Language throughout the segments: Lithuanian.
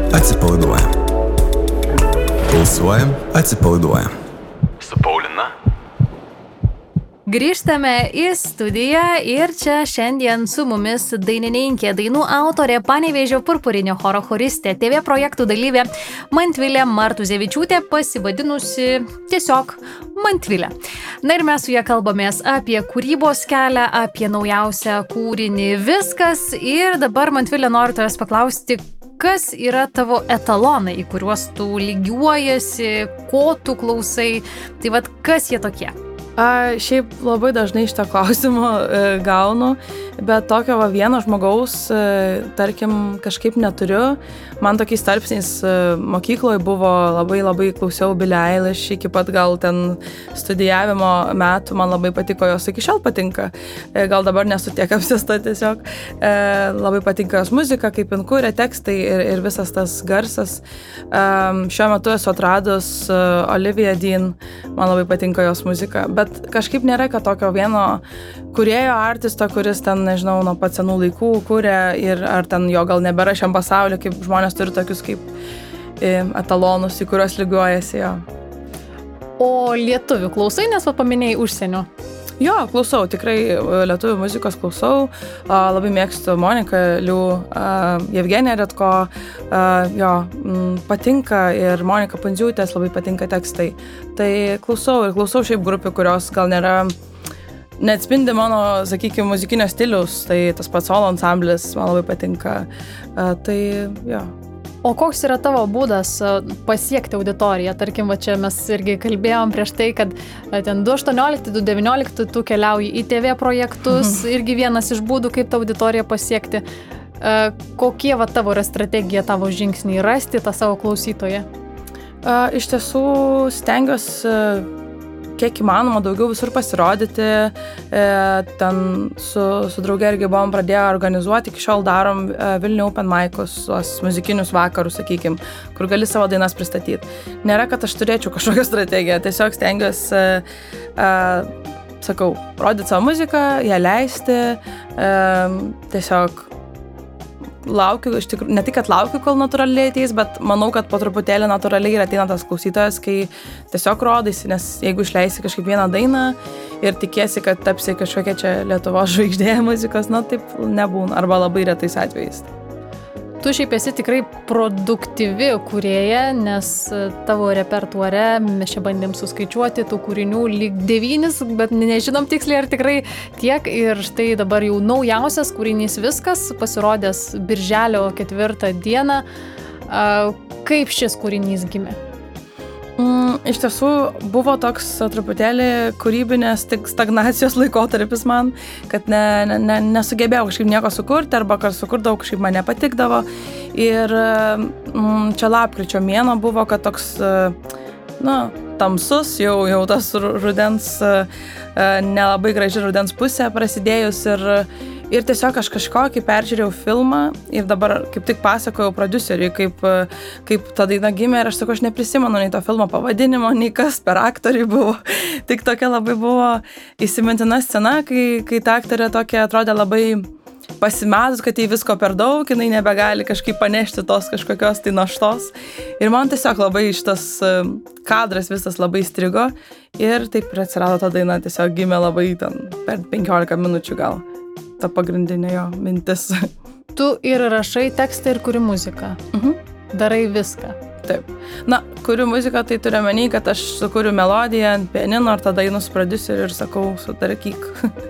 atsipalaiduojam. Pulsuojam, atsipalaiduojam. Su Paulina. Grįžtame į studiją ir čia šiandien su mumis dainininkė, dainų autorė, Panevėžio Purpurinio choro choristė, TV projektų dalyvė Mantvilė Martuzevičiūtė, pasivadinusi tiesiog Mantvilė. Na ir mes su ja kalbamės apie kūrybos kelią, apie naujausią kūrinį Viskas. Ir dabar, Mantvilė, noriu tavęs paklausti, kas yra tavo etalonai, į kuriuos tu lygiuojasi, ko tu klausai, tai vat kas jie tokie? Šiaip labai dažnai šitą klausimą gaunu, bet tokio vieno žmogaus, tarkim, kažkaip neturiu. Man tokiais tarpsniais mokykloje buvo labai klausiau Billie Eilish, iki pat gal ten studijavimo metų man labai patiko, jos iki šiol patinka. Gal dabar nesu tiek apsėsta tiesiog. Labai patinka jos muzika, kaip jin kuria, tekstai ir visas tas garsas. Šiuo metu esu atradus Olivia Dean, man labai patinka jos muzika. Bet kažkaip nėra, kad tokio vieno kūrėjo artisto, kuris ten, nežinau, nuo pat senų laikų kūrė ir ar ten jo gal nebėra šiam pasauliu, kaip žmonės turi tokius kaip etalonus, į kuriuos lygiuojasi jo. O lietuvių klausai, nes paminėjai užsienio? Jo, klausau, tikrai lietuvių muzikos klausau, labai mėgstu Moniką Liu, Jevgeniją Redko, patinka ir Monika Pundziūtės, labai patinka tekstai. Tai klausau šiaip grupių, kurios gal neatspindi mano, sakykime, muzikinio stiliaus, tai tas pats solo ansamblis man labai patinka. Tai jo. O koks yra tavo būdas pasiekti auditoriją? Tarkim, va čia mes irgi kalbėjom prieš tai, kad ten 2018, 2019 tu keliauji į TV projektus, irgi vienas iš būdų, kaip tą auditoriją pasiekti. Kokie va tavo yra strategija, tavo žingsniai rasti tą savo klausytoją? Iš tiesų stengiuosi kiek įmanoma daugiau visur pasirodyti. Ten su drauge irgi buvom pradėję organizuoti, iki šiol darom Vilniuje open mic'us, tuos muzikinius vakarus, sakykime, kur gali savo dainas pristatyti. Nėra, kad aš turėčiau kažkokią strategiją, tiesiog stengiuosi, rodyti savo muziką, ją leisti, tiesiog laukiu, iš tikrųjų, ne tik, kad laukiu, kol natūraliai ateis, bet manau, kad po truputėlį natūraliai ir ateina tas klausytojas, kai tiesiog rodaisi, nes jeigu išleisi kažkaip vieną dainą ir tikiesi, kad tapsi kažkokia čia Lietuvos žvaigždė muzikos, taip nebūna, arba labai retais atvejais. Tu šiaip esi tikrai produktyvi kūrėja, nes tavo repertuare mes čia bandėm suskaičiuoti tų kūrinių lyg 9, bet nežinom tiksliai ar tikrai tiek. Ir štai dabar jau naujausias kūrinys Viskas, pasirodęs Birželio 4 dieną. Kaip šis kūrinys gimė? Iš tiesų buvo toks truputėlį kūrybinės stagnacijos laikotarpis man, kad nesugebėjau kažkaip nieko sukurti, arba kad sukurdavau kažkaip man nepatikdavo. Ir čia lapkričio mėnuo buvo, kad toks, tamsus, jau tas rudens, nelabai graži rudens pusė prasidėjus ir tiesiog aš kažkokį peržiūrėjau filmą ir dabar kaip tik pasakojau prodiuseriui, kaip ta daina gimė ir aš sakau, aš neprisimenu nei to filmo pavadinimo, nei kas per aktoriai buvo. Tik tokia labai buvo įsimintina scena, kai ta aktorė tokia atrodė labai pasimetus, kad jai visko per daug, jinai nebegali kažkaip panešti tos kažkokios tai naštos. Ir man tiesiog labai šitas kadras visas labai strigo ir taip ir atsirado ta daina, tiesiog gimė labai ten per 15 minučių gal. Ta pagrindinė jo mintis. Tu ir rašai tekstą ir kuri muziką. Darai viską. Taip. Kuriu muziką, tai turiu omeny, kad aš sukuriu melodiją ant pianino ir tada einu su prodiuseriu ir sakau, sutvarkyk.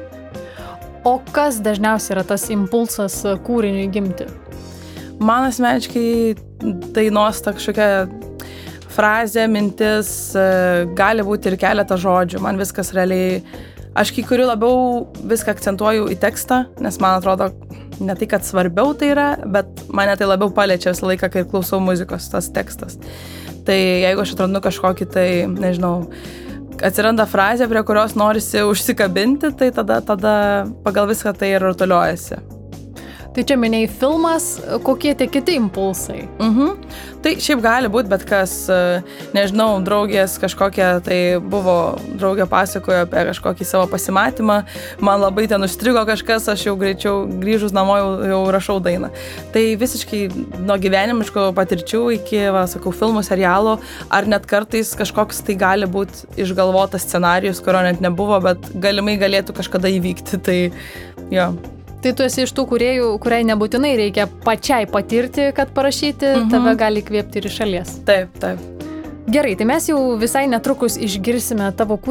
O kas dažniausiai yra tas impulsas kūriniui gimti? Man asmeniškai dainos ta kažkokia frazė, mintis, gali būti ir keletą žodžių. Man viskas realiai, aš kai kuriu labiau viską akcentuoju į tekstą, nes man atrodo, ne tai, kad svarbiau tai yra, bet mane tai labiau paliečia visą laiką, kai klausau muzikos, tas tekstas. Tai jeigu aš atrandu kažkokį, tai, nežinau, atsiranda frazė, prie kurios norisi užsikabinti, tai tada pagal viską tai ir rutuliojasi. Tai čia minėjai filmas, kokie tie kiti impulsai? Tai šiaip gali būti, bet kas, nežinau, draugės kažkokia, tai buvo draugė pasakojo apie kažkokį savo pasimatymą, man labai ten užstrigo kažkas, aš jau greičiau grįžus namo jau rašau dainą. Tai visiškai nuo gyvenimiško patirčių iki, sakau, filmų, serialo, ar net kartais kažkoks tai gali būti išgalvotas scenarijus, kurio net nebuvo, bet galimai galėtų kažkada įvykti, tai jo. Tai tu esi iš tų kūrėjų, kuriai nebūtinai reikia pačiai patirti, kad parašyti, tave gali įkvėpti ir iš šalies. Taip. Gerai, tai mes jau visai netrukus išgirsime tavo kūrinį.